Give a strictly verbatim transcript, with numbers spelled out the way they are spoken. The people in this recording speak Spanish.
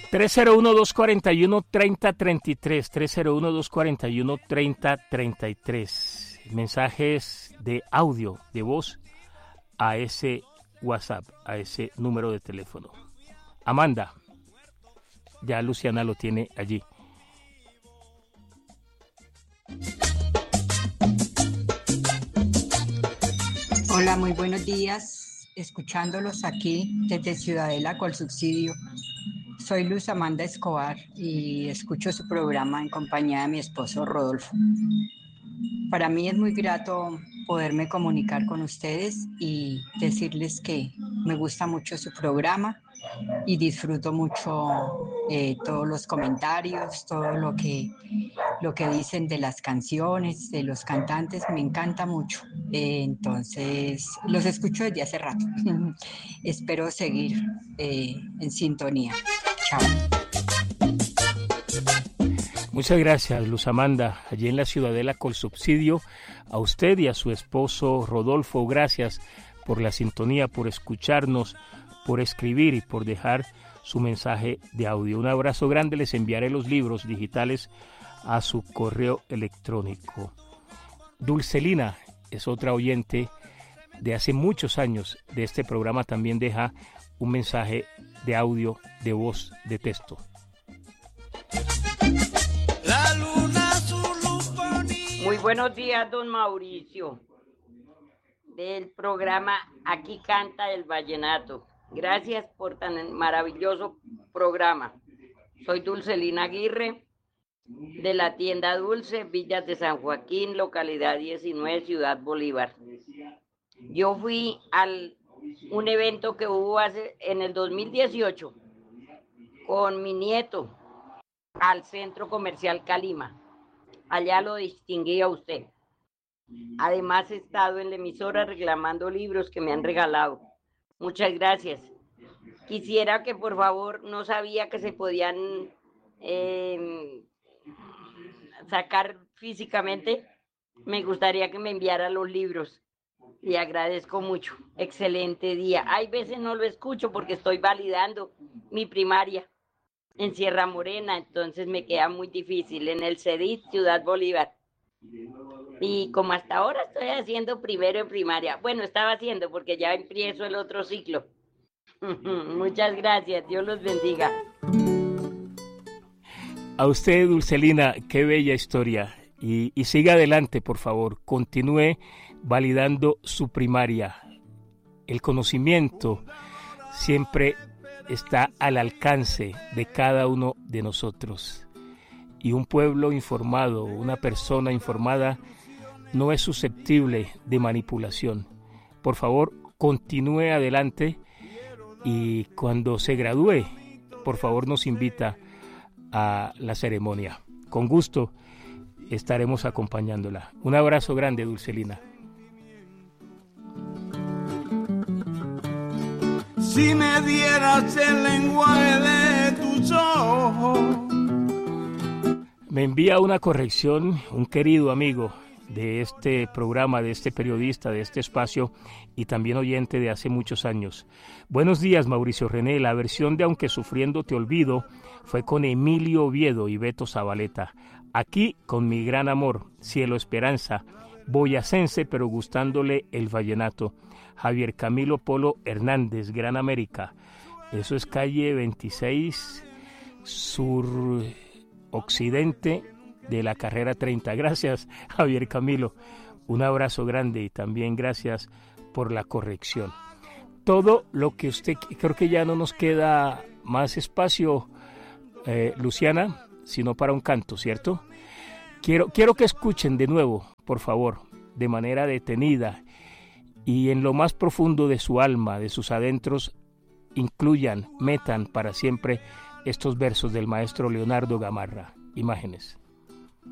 tres cero uno, dos cuatro uno, tres cero tres tres, tres cero uno, dos cuatro uno, tres cero tres tres. Mensajes de audio, de voz, a ese WhatsApp, a ese número de teléfono. Amanda, ya Luciana lo tiene allí. Hola, muy buenos días. Escuchándolos aquí desde Ciudadela Colsubsidio. Soy Luz Amanda Escobar y escucho su programa en compañía de mi esposo Rodolfo. Para mí es muy grato poderme comunicar con ustedes y decirles que me gusta mucho su programa y disfruto mucho eh, todos los comentarios, todo lo que, lo que dicen de las canciones, de los cantantes, me encanta mucho. Eh, entonces, los escucho desde hace rato. Espero seguir eh, en sintonía. Chao. Muchas gracias, Luz Amanda, allí en la Ciudadela Colsubsidio. A usted y a su esposo Rodolfo, gracias por la sintonía, por escucharnos, por escribir y por dejar su mensaje de audio. Un abrazo grande, les enviaré los libros digitales a su correo electrónico. Dulcelina es otra oyente de hace muchos años de este programa, también deja un mensaje de audio, de voz, de texto. La luna su luz ponía. Muy buenos días, don Mauricio, del programa Aquí Canta el Vallenato. Gracias por tan maravilloso programa. Soy Dulcelina Aguirre, de la tienda Dulce, Villas de San Joaquín, localidad diecinueve, Ciudad Bolívar. Yo fui a un evento que hubo hace, en el dos mil dieciocho con mi nieto al Centro Comercial Calima. Allá lo distinguí a usted. Además he estado en la emisora reclamando libros que me han regalado. Muchas gracias. Quisiera que por favor, no sabía que se podían eh, sacar físicamente. Me gustaría que me enviara los libros. Y agradezco mucho. Excelente día. Hay veces no lo escucho porque estoy validando mi primaria en Sierra Morena, entonces me queda muy difícil. En el CEDIT, Ciudad Bolívar. Y como hasta ahora estoy haciendo primero en primaria. Bueno, estaba haciendo porque ya empiezo el otro ciclo. Muchas gracias. Dios los bendiga. A usted, Dulcelina, qué bella historia. Y, y siga adelante, por favor. Continúe validando su primaria. El conocimiento siempre está al alcance de cada uno de nosotros. Y un pueblo informado, una persona informada, no es susceptible de manipulación. Por favor, continúe adelante y cuando se gradúe, por favor nos invita a la ceremonia. Con gusto estaremos acompañándola. Un abrazo grande, Dulcelina. Si me dieras el lenguaje de tus ojos. Me envía una corrección un querido amigo de este programa, de este periodista, de este espacio y también oyente de hace muchos años. Buenos días, Mauricio René. La versión de Aunque sufriendo te olvido fue con Emilio Oviedo y Beto Zabaleta. Aquí con Mi gran amor, Cielo Esperanza, boyacense pero gustándole el vallenato. Javier Camilo Polo Hernández, Gran América. Eso es calle veintiséis, sur occidente de la carrera treinta. Gracias, Javier Camilo. Un abrazo grande y también gracias por la corrección. Todo lo que usted, creo que ya no nos queda más espacio, eh, Luciana, sino para un canto, ¿cierto? Quiero, quiero que escuchen de nuevo, por favor, de manera detenida y en lo más profundo de su alma, de sus adentros, incluyan, metan para siempre estos versos del maestro Leonardo Gamarra. Imágenes.